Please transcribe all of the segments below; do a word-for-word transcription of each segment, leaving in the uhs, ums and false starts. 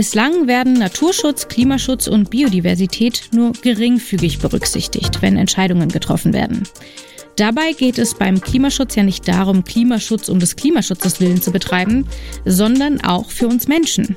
Bislang werden Naturschutz, Klimaschutz und Biodiversität nur geringfügig berücksichtigt, wenn Entscheidungen getroffen werden. Dabei geht es beim Klimaschutz ja nicht darum, Klimaschutz um des Klimaschutzes willen zu betreiben, sondern auch für uns Menschen.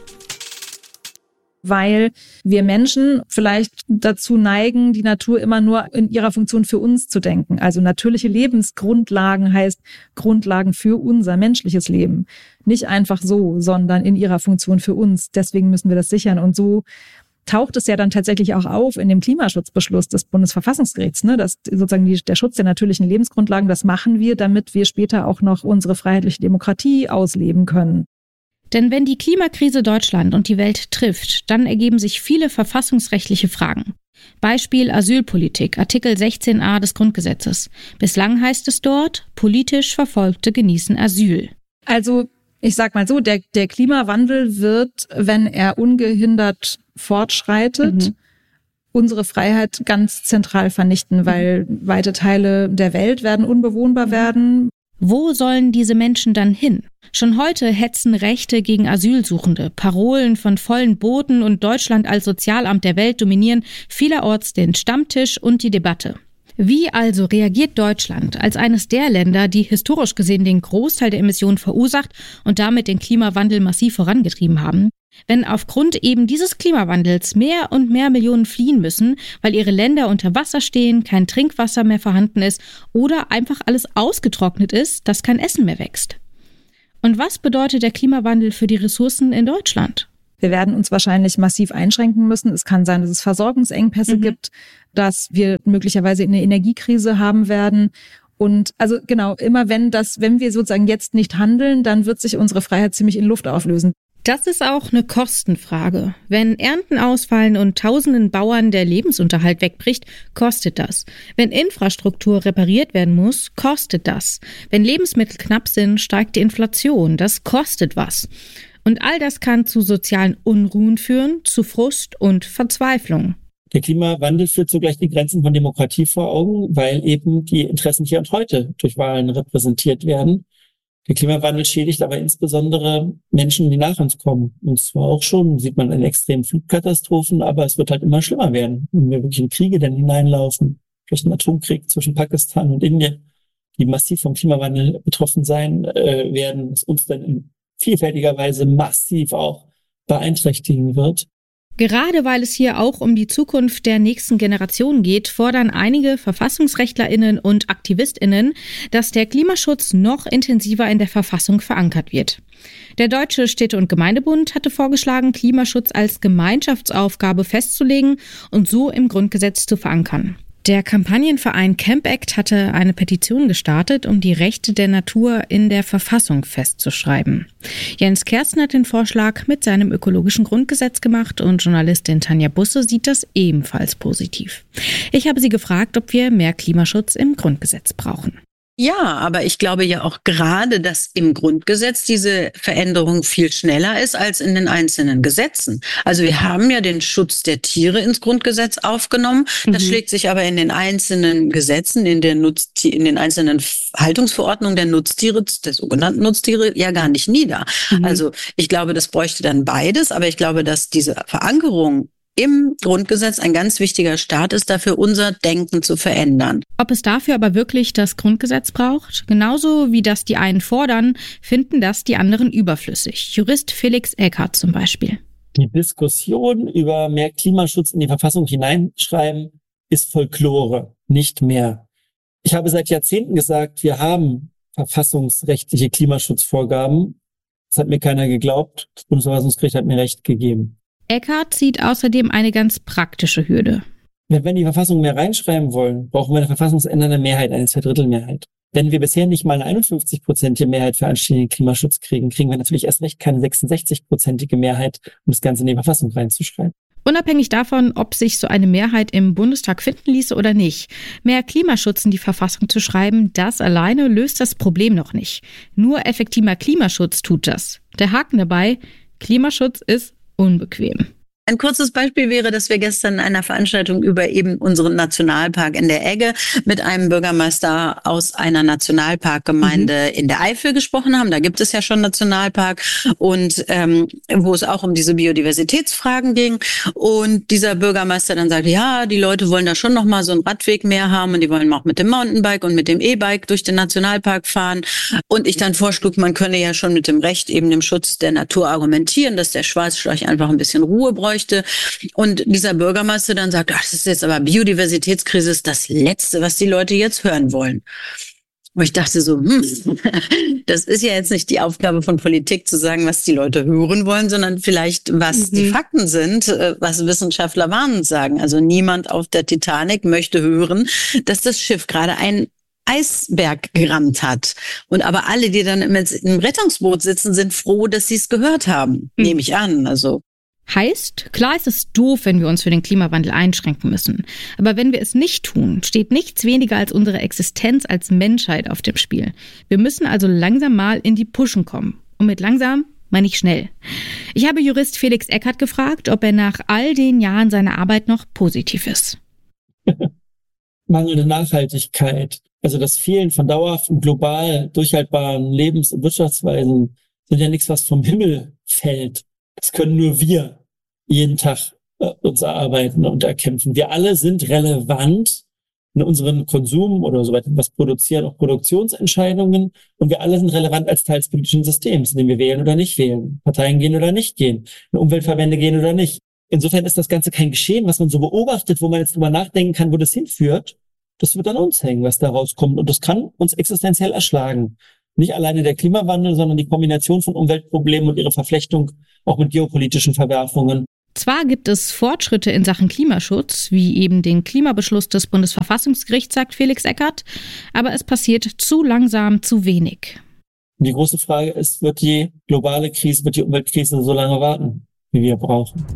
Weil wir Menschen vielleicht dazu neigen, die Natur immer nur in ihrer Funktion für uns zu denken. Also natürliche Lebensgrundlagen heißt Grundlagen für unser menschliches Leben. Nicht einfach so, sondern in ihrer Funktion für uns. Deswegen müssen wir das sichern. Und so taucht es ja dann tatsächlich auch auf in dem Klimaschutzbeschluss des Bundesverfassungsgerichts, ne, dass sozusagen die, der Schutz der natürlichen Lebensgrundlagen, das machen wir, damit wir später auch noch unsere freiheitliche Demokratie ausleben können. Denn wenn die Klimakrise Deutschland und die Welt trifft, dann ergeben sich viele verfassungsrechtliche Fragen. Beispiel Asylpolitik, Artikel sechzehn a des Grundgesetzes. Bislang heißt es dort, politisch Verfolgte genießen Asyl. Also ich sag mal so, der, der Klimawandel wird, wenn er ungehindert fortschreitet, mhm. unsere Freiheit ganz zentral vernichten, weil mhm. weite Teile der Welt werden unbewohnbar mhm. werden. Wo sollen diese Menschen dann hin? Schon heute hetzen Rechte gegen Asylsuchende. Parolen von vollen Booten und Deutschland als Sozialamt der Welt dominieren vielerorts den Stammtisch und die Debatte. Wie also reagiert Deutschland als eines der Länder, die historisch gesehen den Großteil der Emissionen verursacht und damit den Klimawandel massiv vorangetrieben haben, wenn aufgrund eben dieses Klimawandels mehr und mehr Millionen fliehen müssen, weil ihre Länder unter Wasser stehen, kein Trinkwasser mehr vorhanden ist oder einfach alles ausgetrocknet ist, dass kein Essen mehr wächst? Und was bedeutet der Klimawandel für die Ressourcen in Deutschland? Wir werden uns wahrscheinlich massiv einschränken müssen. Es kann sein, dass es Versorgungsengpässe mhm. gibt, dass wir möglicherweise eine Energiekrise haben werden. Und also genau, immer wenn das, wenn wir sozusagen jetzt nicht handeln, dann wird sich unsere Freiheit ziemlich in Luft auflösen. Das ist auch eine Kostenfrage. Wenn Ernten ausfallen und tausenden Bauern der Lebensunterhalt wegbricht, kostet das. Wenn Infrastruktur repariert werden muss, kostet das. Wenn Lebensmittel knapp sind, steigt die Inflation. Das kostet was. Und all das kann zu sozialen Unruhen führen, zu Frust und Verzweiflung. Der Klimawandel führt zugleich die Grenzen von Demokratie vor Augen, weil eben die Interessen hier und heute durch Wahlen repräsentiert werden. Der Klimawandel schädigt aber insbesondere Menschen, die nach uns kommen. Und zwar auch schon, sieht man in extremen Flutkatastrophen, aber es wird halt immer schlimmer werden, wenn wir wirklich in Kriege dann hineinlaufen. Vielleicht ein Atomkrieg zwischen Pakistan und Indien, die massiv vom Klimawandel betroffen sein äh, werden, was uns dann in vielfältiger Weise massiv auch beeinträchtigen wird. Gerade weil es hier auch um die Zukunft der nächsten Generation geht, fordern einige VerfassungsrechtlerInnen und AktivistInnen, dass der Klimaschutz noch intensiver in der Verfassung verankert wird. Der Deutsche Städte- und Gemeindebund hatte vorgeschlagen, Klimaschutz als Gemeinschaftsaufgabe festzulegen und so im Grundgesetz zu verankern. Der Kampagnenverein CampAct hatte eine Petition gestartet, um die Rechte der Natur in der Verfassung festzuschreiben. Jens Kersten hat den Vorschlag mit seinem ökologischen Grundgesetz gemacht und Journalistin Tanja Busse sieht das ebenfalls positiv. Ich habe sie gefragt, ob wir mehr Klimaschutz im Grundgesetz brauchen. Ja, aber ich glaube ja auch gerade, dass im Grundgesetz diese Veränderung viel schneller ist als in den einzelnen Gesetzen. Also wir haben ja den Schutz der Tiere ins Grundgesetz aufgenommen. Das mhm. schlägt sich aber in den einzelnen Gesetzen, in der Nutzti- in den einzelnen Haltungsverordnungen der Nutztiere, der sogenannten Nutztiere, ja gar nicht nieder. Mhm. Also ich glaube, das bräuchte dann beides, aber ich glaube, dass diese Verankerung im Grundgesetz ein ganz wichtiger Start ist, dafür unser Denken zu verändern. Ob es dafür aber wirklich das Grundgesetz braucht? Genauso wie das die einen fordern, finden das die anderen überflüssig. Jurist Felix Eckhardt zum Beispiel. Die Diskussion über mehr Klimaschutz in die Verfassung hineinschreiben ist Folklore, nicht mehr. Ich habe seit Jahrzehnten gesagt, wir haben verfassungsrechtliche Klimaschutzvorgaben. Das hat mir keiner geglaubt. Das Bundesverfassungsgericht hat mir Recht gegeben. Eckhardt sieht außerdem eine ganz praktische Hürde. Wenn wir in die Verfassung mehr reinschreiben wollen, brauchen wir eine verfassungsändernde Mehrheit, eine Zweidrittelmehrheit. Wenn wir bisher nicht mal eine einundfünfzig-prozentige Mehrheit für anständigen Klimaschutz kriegen, kriegen wir natürlich erst recht keine sechsundsechzig-prozentige Mehrheit, um das Ganze in die Verfassung reinzuschreiben. Unabhängig davon, ob sich so eine Mehrheit im Bundestag finden ließe oder nicht, mehr Klimaschutz in die Verfassung zu schreiben, das alleine löst das Problem noch nicht. Nur effektiver Klimaschutz tut das. Der Haken dabei, Klimaschutz ist unbequem. Ein kurzes Beispiel wäre, dass wir gestern in einer Veranstaltung über eben unseren Nationalpark in der Egge mit einem Bürgermeister aus einer Nationalparkgemeinde mhm. in der Eifel gesprochen haben. Da gibt es ja schon Nationalpark und ähm, wo es auch um diese Biodiversitätsfragen ging. Und dieser Bürgermeister dann sagte, ja, die Leute wollen da schon noch mal so einen Radweg mehr haben und die wollen auch mit dem Mountainbike und mit dem E-Bike durch den Nationalpark fahren. Und ich dann vorschlug, man könne ja schon mit dem Recht eben dem Schutz der Natur argumentieren, dass der Schwarzstorch einfach ein bisschen Ruhe bräuchte. Und dieser Bürgermeister dann sagt, ach, das ist jetzt aber Biodiversitätskrise, ist das Letzte, was die Leute jetzt hören wollen. Und ich dachte so, hm, das ist ja jetzt nicht die Aufgabe von Politik zu sagen, was die Leute hören wollen, sondern vielleicht, was mhm. die Fakten sind, was Wissenschaftler warnend sagen. Also niemand auf der Titanic möchte hören, dass das Schiff gerade ein Eisberg gerammt hat. Und aber alle, die dann im, im Rettungsboot sitzen, sind froh, dass sie es gehört haben. Mhm. Nehme ich an, also. Heißt, klar ist es doof, wenn wir uns für den Klimawandel einschränken müssen. Aber wenn wir es nicht tun, steht nichts weniger als unsere Existenz als Menschheit auf dem Spiel. Wir müssen also langsam mal in die Puschen kommen. Und mit langsam meine ich schnell. Ich habe Jurist Felix Eckert gefragt, ob er nach all den Jahren seiner Arbeit noch positiv ist. Mangelnde Nachhaltigkeit, also das Fehlen von dauerhaften, global durchhaltbaren Lebens- und Wirtschaftsweisen sind ja nichts, was vom Himmel fällt. Das können nur wir jeden Tag äh, uns erarbeiten und erkämpfen. Wir alle sind relevant in unseren Konsum oder so weiter, was produzieren, auch Produktionsentscheidungen. Und wir alle sind relevant als Teil des politischen Systems, in dem wir wählen oder nicht wählen, Parteien gehen oder nicht gehen, Umweltverbände gehen oder nicht. Insofern ist das Ganze kein Geschehen, was man so beobachtet, wo man jetzt drüber nachdenken kann, wo das hinführt. Das wird an uns hängen, was da rauskommt. Und das kann uns existenziell erschlagen. Nicht alleine der Klimawandel, sondern die Kombination von Umweltproblemen und ihre Verflechtung auch mit geopolitischen Verwerfungen. Zwar gibt es Fortschritte in Sachen Klimaschutz, wie eben den Klimabeschluss des Bundesverfassungsgerichts, sagt Felix Eckert, aber es passiert zu langsam, zu wenig. Und die große Frage ist, wird die globale Krise, wird die Umweltkrise so lange warten, wie wir brauchen?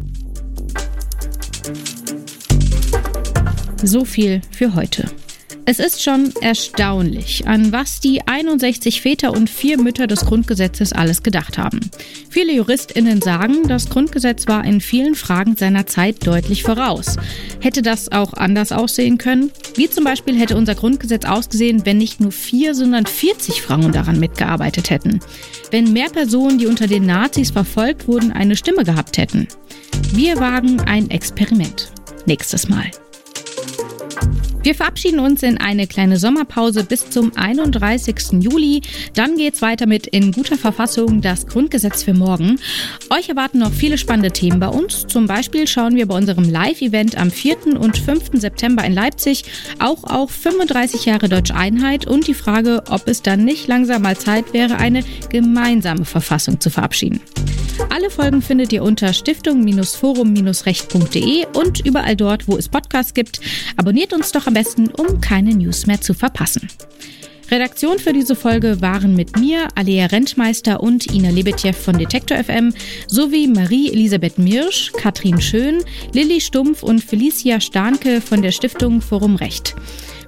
So viel für heute. Es ist schon erstaunlich, an was die einundsechzig Väter und vier Mütter des Grundgesetzes alles gedacht haben. Viele JuristInnen sagen, das Grundgesetz war in vielen Fragen seiner Zeit deutlich voraus. Hätte das auch anders aussehen können? Wie zum Beispiel hätte unser Grundgesetz ausgesehen, wenn nicht nur vier, sondern vierzig Frauen daran mitgearbeitet hätten? Wenn mehr Personen, die unter den Nazis verfolgt wurden, eine Stimme gehabt hätten? Wir wagen ein Experiment. Nächstes Mal. Wir verabschieden uns in eine kleine Sommerpause bis zum einunddreißigsten Juli. Dann geht's weiter mit In guter Verfassung, das Grundgesetz für morgen. Euch erwarten noch viele spannende Themen bei uns. Zum Beispiel schauen wir bei unserem Live-Event am vierten und fünften September in Leipzig auch auf fünfunddreißig Jahre Deutsche Einheit und die Frage, ob es dann nicht langsam mal Zeit wäre, eine gemeinsame Verfassung zu verabschieden. Alle Folgen findet ihr unter stiftung forum recht punkt de und überall dort, wo es Podcasts gibt. Abonniert uns doch am besten, um keine News mehr zu verpassen. Redaktion für diese Folge waren mit mir, Alea Rentmeister und Ina Lebetjew von Detektor F M sowie Marie-Elisabeth Mirsch, Katrin Schön, Lilly Stumpf und Felicia Starnke von der Stiftung Forum Recht.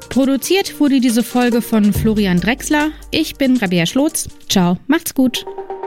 Produziert wurde diese Folge von Florian Drexler. Ich bin Rabea Schlotz. Ciao, macht's gut.